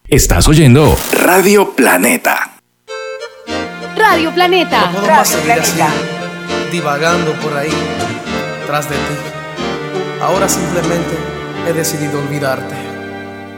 Estás oyendo Radio Planeta. Radio Planeta. No puedo más seguir así, divagando por ahí, tras de ti. Ahora simplemente he decidido olvidarte.